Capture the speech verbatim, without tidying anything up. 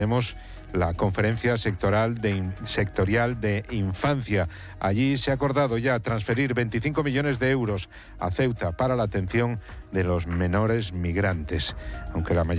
Tenemos la conferencia sectorial de, sectorial de infancia. Allí se ha acordado ya transferir veinticinco millones de euros a Ceuta para la atención de los menores migrantes, aunque la mayoría